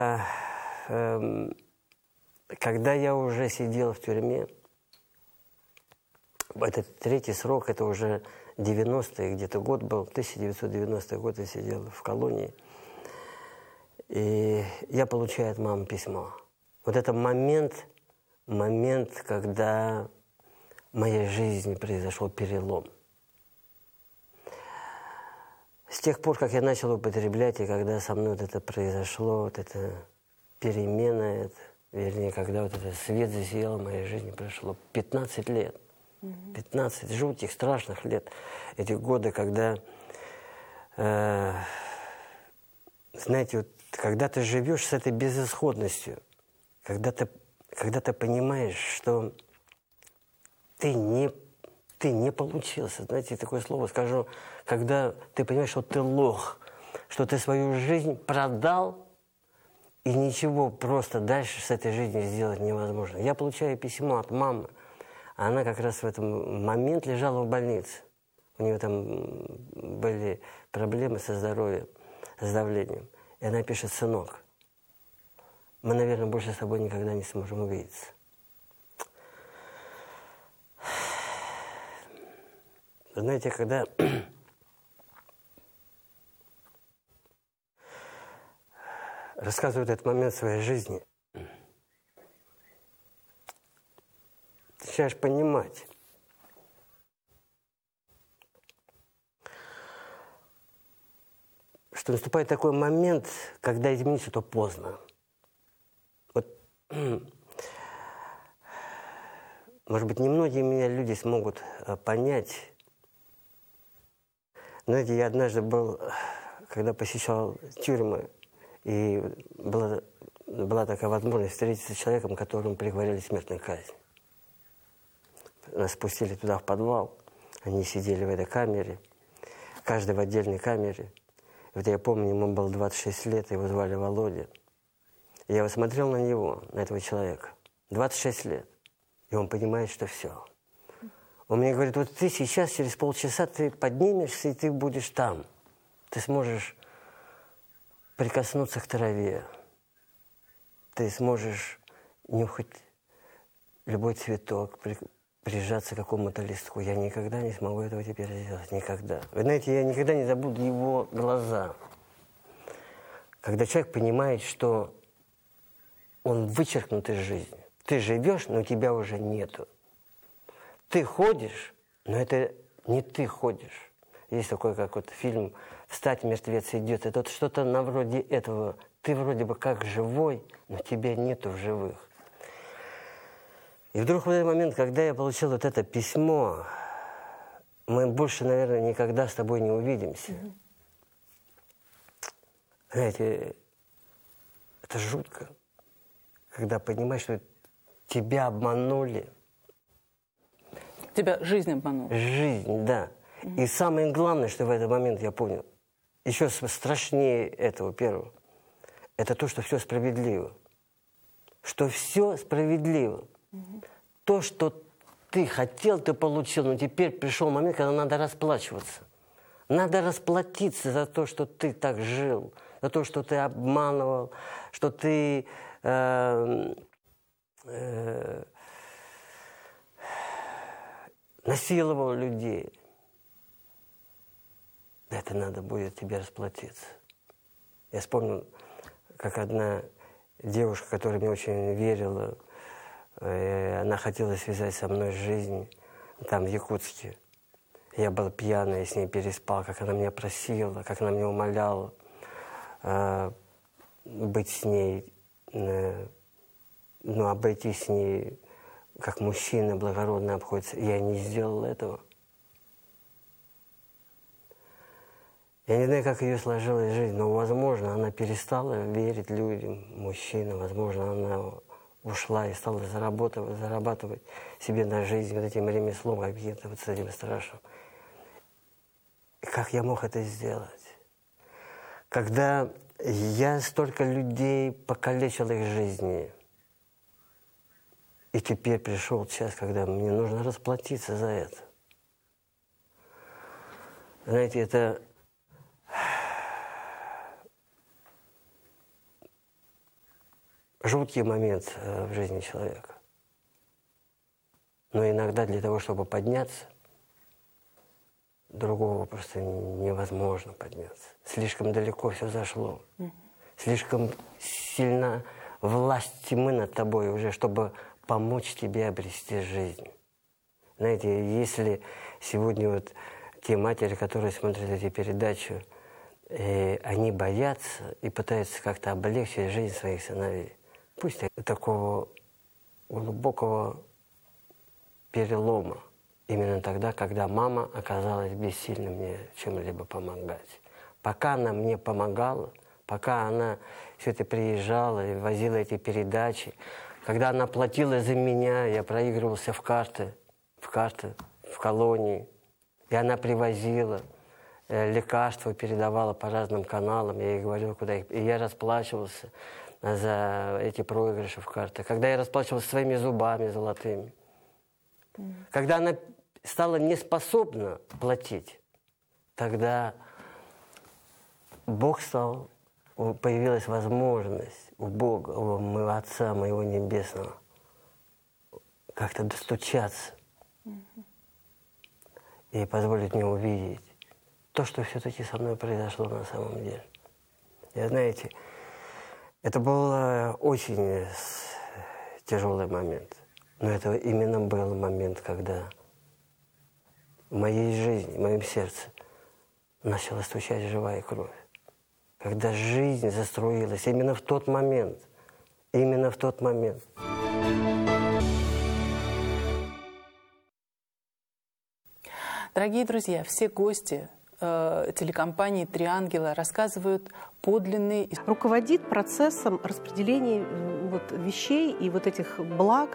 Когда я уже сидел в тюрьме, этот третий срок, это уже 90-й где-то год был, 1990 год я сидел в колонии, и я получаю от мамы письмо. Вот это момент, когда в моей жизни произошел перелом. С тех пор, как я начал употреблять, и когда со мной вот это произошло, вот эта перемена, вернее, когда вот этот свет засиял в моей жизни, прошло 15 лет. 15 жутких, страшных лет. Эти годы, когда, знаете, вот, когда ты живешь с этой безысходностью, когда ты понимаешь, что ты не получился. Знаете, такое слово скажу, когда ты понимаешь, что ты лох, что ты свою жизнь продал, и ничего просто дальше с этой жизнью сделать невозможно. Я получаю письмо от мамы. Она как раз в этот момент лежала в больнице. У нее там были проблемы со здоровьем, с давлением. И она пишет: сынок, мы, наверное, больше с тобой никогда не сможем увидеться. Знаете, когда рассказывают этот момент своей жизни, ты начинаешь понимать, что наступает такой момент, когда измениться, то поздно. Вот, может быть, немногие меня люди смогут понять. Знаете, я однажды был, когда посещал тюрьмы, и была такая возможность встретиться с человеком, которому приговорили смертную казнь. Нас спустили туда, в подвал. Они сидели в этой камере, каждый в отдельной камере. Вот я помню, ему было 26 лет, его звали Володя. И я смотрел на него, на этого человека. 26 лет. И он понимает, что все. Он мне говорит: вот ты сейчас, через полчаса, ты поднимешься, и ты будешь там. Ты сможешь прикоснуться к траве. Ты сможешь нюхать любой цветок, прижаться к какому-то листку. Я никогда не смогу этого теперь сделать. Никогда. Вы знаете, я никогда не забуду его глаза. Когда человек понимает, что он вычеркнут из жизни. Ты живешь, но тебя уже нету. Ты ходишь, но это не ты ходишь. Есть такой, как вот фильм «Встать, мертвец идет». Это вот что-то на вроде этого. Ты вроде бы как живой, но тебя нету в живых. И вдруг в этот момент, когда я получил вот это письмо, мы больше, наверное, никогда с тобой не увидимся. Знаете, это жутко, когда понимаешь, что тебя обманули. Тебя жизнь обманула. Жизнь, да. И самое главное, что в этот момент я понял, еще страшнее этого первого, это то, что все справедливо. Что все справедливо. То, что ты хотел, ты получил, но теперь пришел момент, когда надо расплачиваться. Надо расплатиться за то, что ты так жил, за то, что ты обманывал, что ты насиловал людей. Это надо будет тебе расплатиться. Я вспомнил, как одна девушка, которая мне очень верила, она хотела связать со мной жизнь там, в Якутске. Я был пьяный, с ней переспал, как она меня просила, как она меня умоляла быть с ней, обойтись с ней, как мужчина благородно обходится. Я не сделал этого. Я не знаю, как ее сложилась жизнь, но, возможно, она перестала верить людям, мужчинам. Возможно, она ушла и стала зарабатывать себе на жизнь вот этим ремеслом, каким-то вот с этим страшным. И как я мог это сделать? Когда я столько людей покалечил их жизни, и теперь пришел час, когда мне нужно расплатиться за это. Знаете, это жуткий момент в жизни человека. Но иногда для того, чтобы подняться, другого просто невозможно подняться. Слишком далеко все зашло. Слишком сильна власть тьмы над тобой уже, чтобы помочь тебе обрести жизнь. Знаете, если сегодня вот те матери, которые смотрят эти передачи, они боятся и пытаются как-то облегчить жизнь своих сыновей, пусть такого глубокого перелома, именно тогда, когда мама оказалась бессильна мне чем-либо помогать. Пока она мне помогала, пока она все это приезжала и возила эти передачи, когда она платила за меня, я проигрывался в карты, в колонии, и она привозила лекарства, передавала по разным каналам, я ей говорил, куда их... И я расплачивался за эти проигрыши в карты. Когда я расплачивался своими зубами золотыми. Когда она стала неспособна платить, тогда Бог стал, появилась возможность у Бога, у моего Отца, моего Небесного, как-то достучаться и позволить мне увидеть то, что все-таки со мной произошло на самом деле. И знаете, это был очень тяжелый момент. Но это именно был момент, когда в моей жизни, в моем сердце начала стучать живая кровь. Когда жизнь заструилась именно в тот момент. Именно в тот момент. Дорогие друзья, все гости телекомпании «Три ангела» рассказывают подлинные... Руководит процессом распределения вот вещей и вот этих благ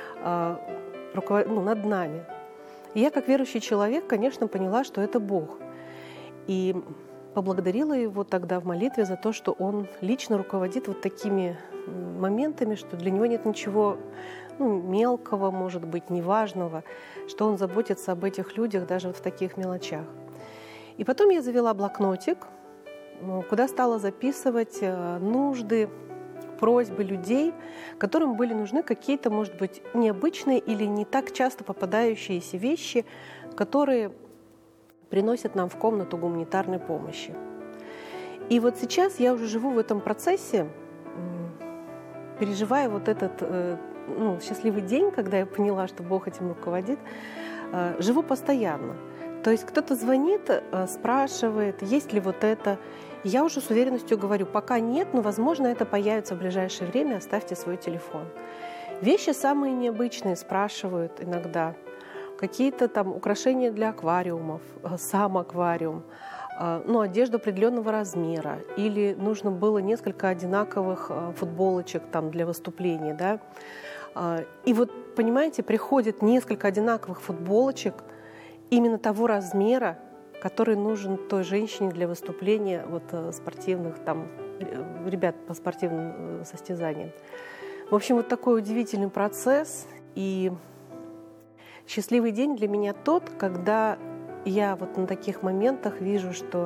над нами. И я, как верующий человек, конечно, поняла, что это Бог. И поблагодарила Его тогда в молитве за то, что Он лично руководит вот такими моментами, что для Него нет ничего мелкого, может быть, неважного, что Он заботится об этих людях даже вот в таких мелочах. И потом я завела блокнотик, куда стала записывать нужды, просьбы людей, которым были нужны какие-то, может быть, необычные или не так часто попадающиеся вещи, которые приносят нам в комнату гуманитарной помощи. И вот сейчас я уже живу в этом процессе, переживая вот этот счастливый день, когда я поняла, что Бог этим руководит, живу постоянно. То есть кто-то звонит, спрашивает, есть ли вот это. Я уже с уверенностью говорю, пока нет, но, возможно, это появится в ближайшее время, оставьте свой телефон. Вещи самые необычные спрашивают иногда. Какие-то там украшения для аквариумов, сам аквариум, одежду определенного размера. Или нужно было несколько одинаковых футболочек там для выступления. Да? И вот, понимаете, приходит несколько одинаковых футболочек именно того размера, который нужен той женщине для выступления спортивных ребят по спортивным состязаниям. В общем, вот такой удивительный процесс. И счастливый день для меня тот, когда я на таких моментах вижу, что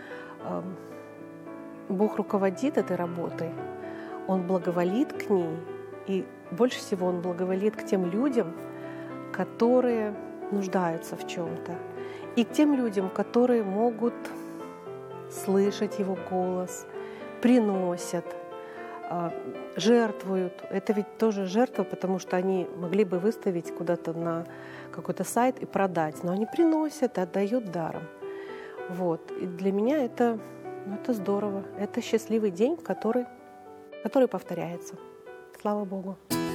Бог руководит этой работой, Он благоволит к ней, и больше всего Он благоволит к тем людям, которые нуждаются в чем-то. И к тем людям, которые могут слышать Его голос, приносят, жертвуют. Это ведь тоже жертва, потому что они могли бы выставить куда-то на какой-то сайт и продать, но они приносят и отдают даром. И для меня это здорово. Это счастливый день, который повторяется. Слава Богу.